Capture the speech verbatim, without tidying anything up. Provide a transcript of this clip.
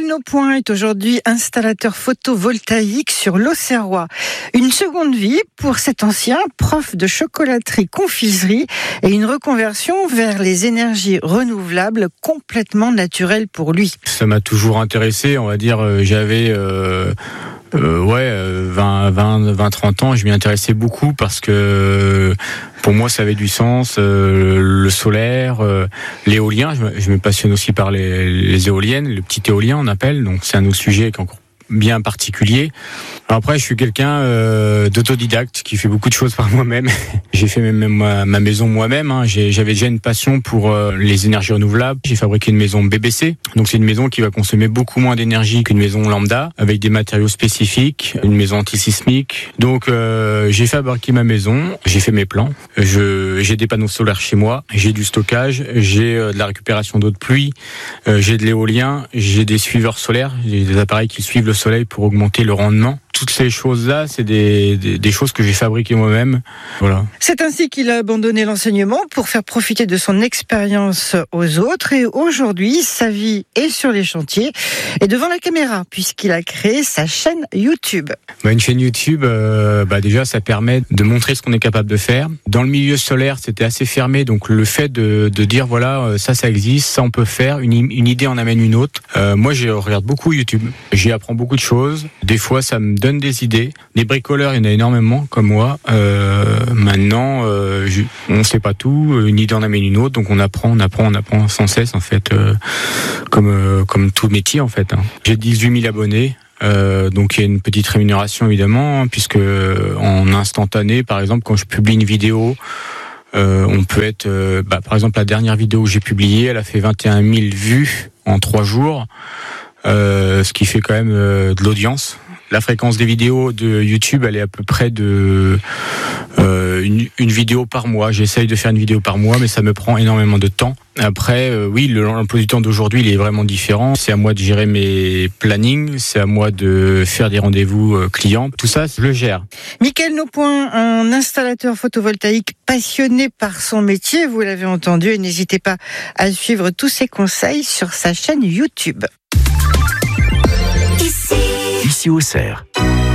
Nopoint est aujourd'hui installateur photovoltaïque sur l'Auxerrois. Une seconde vie pour cet ancien prof de chocolaterie-confiserie et une reconversion vers les énergies renouvelables complètement naturelles pour lui. Ça m'a toujours intéressé, on va dire, euh, j'avais... Euh... Euh, ouais, vingt, vingt, vingt, trente ans, je m'y intéressais beaucoup parce que pour moi ça avait du sens, euh, le solaire, euh, l'éolien, je me, je me passionne aussi par les, les éoliennes, le petit éolien on appelle, donc c'est un autre sujet qui est encore bien particulier. Après, je suis quelqu'un euh, d'autodidacte qui fait beaucoup de choses par moi-même. J'ai fait même ma, ma maison moi-même. Hein. J'ai, j'avais déjà une passion pour euh, les énergies renouvelables. J'ai fabriqué une maison B B C. Donc c'est une maison qui va consommer beaucoup moins d'énergie qu'une maison lambda, avec des matériaux spécifiques, une maison antisismique. Donc euh, j'ai fabriqué ma maison, j'ai fait mes plans. Je, j'ai des panneaux solaires chez moi, j'ai du stockage, j'ai euh, de la récupération d'eau de pluie, euh, j'ai de l'éolien, j'ai des suiveurs solaires, j'ai des appareils qui suivent le soleil pour augmenter le rendement. Toutes ces choses-là, c'est des, des, des choses que j'ai fabriquées moi-même. Voilà. C'est ainsi qu'il a abandonné l'enseignement pour faire profiter de son expérience aux autres. Et aujourd'hui, sa vie est sur les chantiers et devant la caméra, puisqu'il a créé sa chaîne YouTube. Bah, une chaîne YouTube, euh, bah déjà, ça permet de montrer ce qu'on est capable de faire. Dans le milieu solaire, c'était assez fermé, donc le fait de, de dire, voilà, ça, ça existe, ça, on peut faire, une, une idée en amène une autre. Euh, moi, je regarde beaucoup YouTube. J'y apprends beaucoup de choses. Des fois, ça me donne des idées. Des bricoleurs, il y en a énormément, comme moi. Euh, maintenant, euh, je, on ne sait pas tout. Une idée en amène une autre, donc on apprend, on apprend, on apprend sans cesse, en fait, euh, comme euh, comme tout métier, en fait. Hein. J'ai dix-huit mille abonnés. Euh, donc il y a une petite rémunération évidemment, hein, puisque en instantané, par exemple, quand je publie une vidéo, euh, on peut être, euh, bah, par exemple, la dernière vidéo que j'ai publiée, elle a fait vingt et un mille vues en trois jours, euh, ce qui fait quand même euh, de l'audience. La fréquence des vidéos de YouTube, elle est à peu près de euh, une, une vidéo par mois. J'essaye de faire une vidéo par mois, mais ça me prend énormément de temps. Après, euh, oui, l'emploi du temps d'aujourd'hui, il est vraiment différent. C'est à moi de gérer mes plannings, c'est à moi de faire des rendez-vous euh, clients. Tout ça, je le gère. Mickaël Nopoint, un installateur photovoltaïque passionné par son métier, vous l'avez entendu, et n'hésitez pas à suivre tous ses conseils sur sa chaîne YouTube. Ici Auxerre.